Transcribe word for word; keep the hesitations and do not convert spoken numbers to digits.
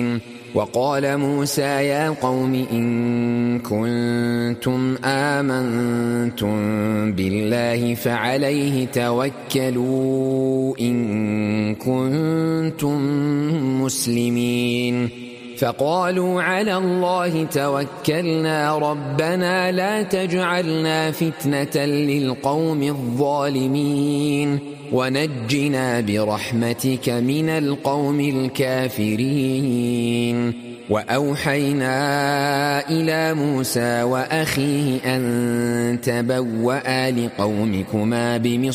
وقال موسى يا قوم إن كنتم آمنتم بالله فعليه توكلوا إن كنتم مسلمين فقالوا على الله توكلنا ربنا لا تجعلنا فتنة للقوم الظالمين ونجنا برحمتك من القوم الكافرين وأوحينا إلى موسى وأخيه أن تبوأ لقومكما بمصر